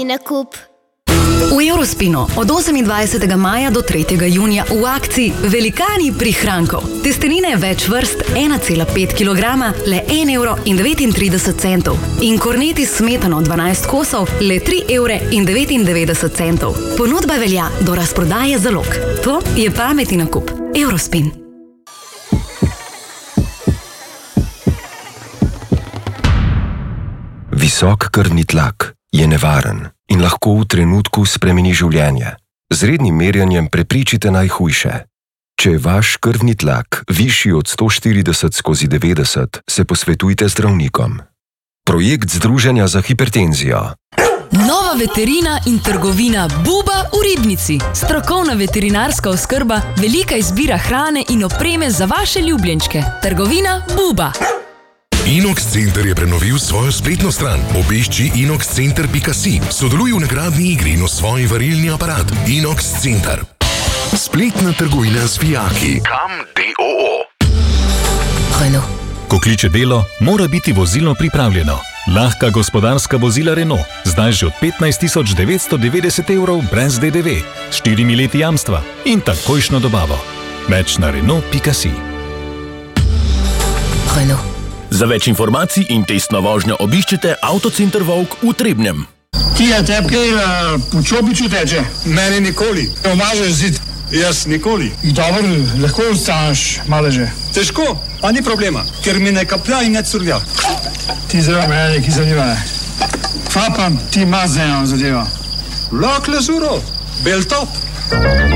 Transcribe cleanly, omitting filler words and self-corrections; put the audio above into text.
nakup. V Eurospinu od 28. maja do 3. junija v akciji Velikani prihrankov. Testenine več vrst 1,5 kg, le 1,39 €. In korneti s smetano 12 kosov, le 3,99 €. Ponudba velja do razprodaje zalog. To je pametni nakup. Eurospin. Visok krvni tlak je nevaren in lahko v trenutku spremeni življenje. Z rednim merjenjem preprečite najhujše. Če je vaš krvni tlak višji od 140/90, se posvetujte z zdravnikom. Projekt Združenja za hipertenzijo. Nova veterina in trgovina Buba v Ribnici. Strokovna veterinarska oskrba, velika izbira hrane in opreme za vaše ljubljenčke. Trgovina Buba. Inox Center je prenovil svojo spletno stran. Obišči inoxcenter.si. Sodeluj v nagradni igri in osvoji varilni aparat. Inox Center. Spletna trgovina z vijaki. Kam d.o.o. Renault. Ko kliče delo, mora biti vozilo pripravljeno. Lahka gospodarska vozila Renault, zdaj že od 15.990 € brez DDV, s 4 leti jamstva in takojšno dobavo. Več na Renault.si. Renault. Za več informacij in testno vožnjo obiščite Avtocenter Vovk v Trebnjem. Tija, tebi kaj po čopiču teče? Meni nikoli. Omažeš zid? Jaz nikoli. Dobro, lahko ostaneš malo že. Težko, a ni problema, ker mi ne kaplja in ne curlja. Ti zelo mene neki zanima. Fapam, ti ima za eno zadeva. Lak lezuro, bel top.